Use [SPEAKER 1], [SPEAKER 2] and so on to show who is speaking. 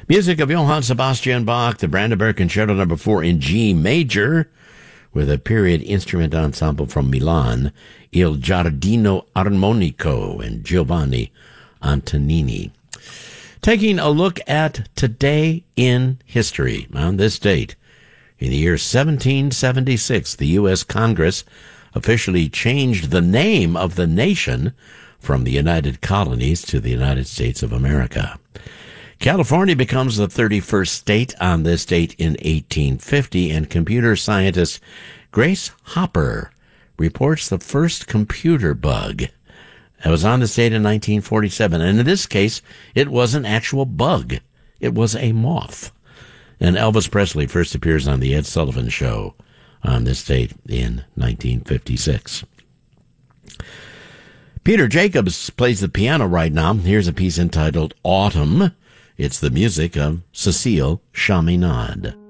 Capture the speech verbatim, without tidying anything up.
[SPEAKER 1] Music of Johann Sebastian Bach, the Brandenburg Concerto number four in G major, with a period instrument ensemble from Milan, Il Giardino Armonico and Giovanni Antonini. Taking a look at today in history. On this date, in the year seventeen seventy-six, the U S Congress officially changed the name of the nation from the United Colonies to the United States of America. California becomes the thirty-first state on this date in eighteen fifty, and computer scientist Grace Hopper reports the first computer bug. That was on this date in nineteen forty-seven, and in this case, it was an actual bug. It was a moth. And Elvis Presley first appears on The Ed Sullivan Show on this date in nineteen fifty-six. Peter Jacobs plays the piano right now. Here's a piece entitled Autumn. It's the music of Cecile Chaminade.